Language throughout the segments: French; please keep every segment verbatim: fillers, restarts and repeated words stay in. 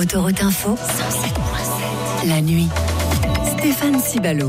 Autoroute Info, cent sept virgule sept. La nuit. Stéphane Cibalo.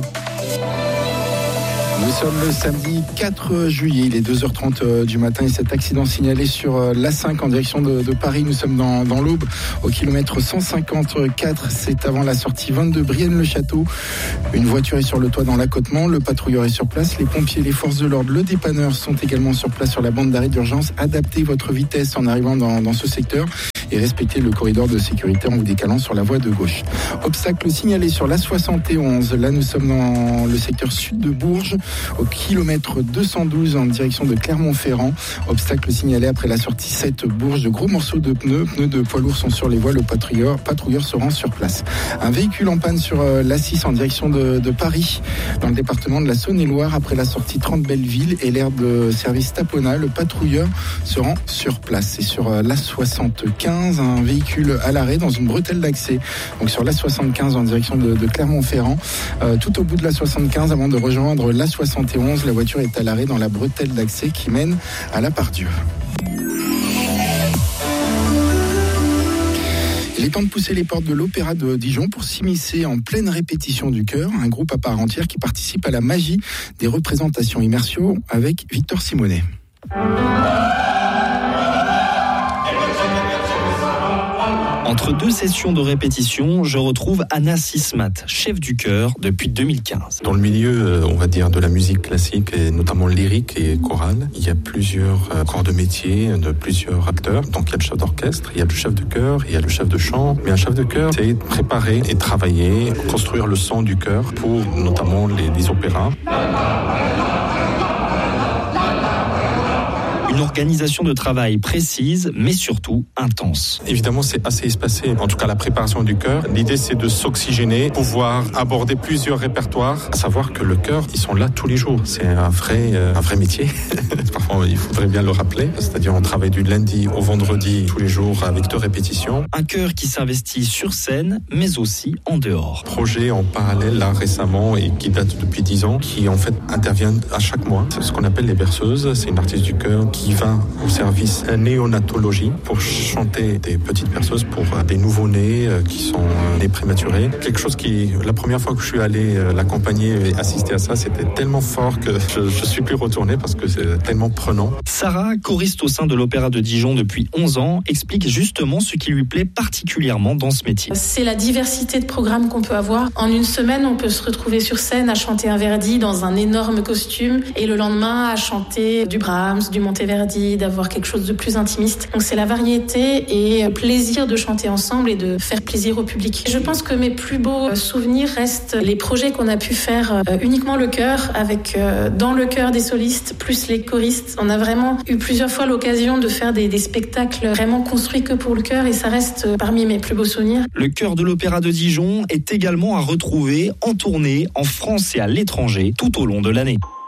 Nous sommes le samedi quatre juillet, il est deux heures trente du matin et cet accident signalé sur l'A cinq en direction de, de Paris. Nous sommes dans, dans l'Aube au kilomètre cent cinquante-quatre, c'est avant la sortie vingt-deux Brienne-le-Château. Une voiture est sur le toit dans l'accotement, le patrouilleur est sur place, les pompiers, les forces de l'ordre, le dépanneur sont également sur place sur la bande d'arrêt d'urgence. Adaptez votre vitesse en arrivant dans, dans ce secteur et respectez le corridor de sécurité en vous décalant sur la voie de gauche. Obstacle signalé sur l'A soixante et onze, là nous sommes dans le secteur sud de Bourges, au kilomètre deux cent douze en direction de Clermont-Ferrand. Obstacle signalé après la sortie sept Bourges. De gros morceaux de pneus, pneus de poids lourds sont sur les voies. Le patrouilleur, patrouilleur se rend sur place. Un véhicule en panne sur l'A six en direction de, de Paris, dans le département de la Saône-et-Loire, après la sortie trente Belleville et l'aire de service Tapona. Le patrouilleur se rend sur place. Et sur l'A soixante-quinze, un véhicule à l'arrêt dans une bretelle d'accès. Donc sur l'A soixante-quinze en direction de, de Clermont-Ferrand. Euh, tout au bout de l'A soixante-quinze, avant de rejoindre l'A soixante et onze, la voiture est à l'arrêt dans la bretelle d'accès qui mène à la Pardieu. Il est temps de pousser les portes de l'Opéra de Dijon pour s'immiscer en pleine répétition du chœur, un groupe à part entière qui participe à la magie des représentations immersion avec Victor Simonet. Entre deux sessions de répétition, je retrouve Anna Sismat, chef du chœur depuis deux mille quinze. Dans le milieu, on va dire, de la musique classique, et notamment lyrique et chorale, il y a plusieurs corps de métier, de plusieurs acteurs. Donc il y a le chef d'orchestre, il y a le chef de chœur, il y a le chef de chant. Mais un chef de chœur, c'est préparer et travailler, construire le son du chœur pour notamment les, les opéras. Une organisation de travail précise, mais surtout intense. Évidemment, c'est assez espacé. En tout cas, la préparation du chœur. L'idée, c'est de s'oxygéner, pouvoir aborder plusieurs répertoires. À savoir que le chœur, ils sont là tous les jours. C'est un vrai, euh, un vrai métier. Parfois, il faudrait bien le rappeler. C'est-à-dire, on travaille du lundi au vendredi, tous les jours, avec deux répétitions. Un chœur qui s'investit sur scène, mais aussi en dehors. Projet en parallèle, là, récemment, et qui date depuis dix ans, qui, en fait, intervient à chaque mois. C'est ce qu'on appelle les berceuses. C'est une artiste du chœur qui qui va au service néonatologie pour chanter des petites berceuses pour des nouveau-nés qui sont nés prématurés. Quelque chose qui, la première fois que je suis allé l'accompagner et assister à ça, c'était tellement fort que je ne suis plus retourné parce que c'est tellement prenant. Sarah, choriste au sein de l'Opéra de Dijon depuis onze ans, explique justement ce qui lui plaît particulièrement dans ce métier. C'est la diversité de programmes qu'on peut avoir. En une semaine, on peut se retrouver sur scène à chanter un Verdi dans un énorme costume et le lendemain à chanter du Brahms, du Monteverdi, d'avoir quelque chose de plus intimiste. Donc c'est la variété et le plaisir de chanter ensemble et de faire plaisir au public. Je pense que mes plus beaux souvenirs restent les projets qu'on a pu faire uniquement le chœur, avec dans le chœur des solistes plus les choristes. On a vraiment eu plusieurs fois l'occasion de faire des, des spectacles vraiment construits que pour le chœur et ça reste parmi mes plus beaux souvenirs. Le chœur de l'Opéra de Dijon est également à retrouver en tournée en France et à l'étranger tout au long de l'année.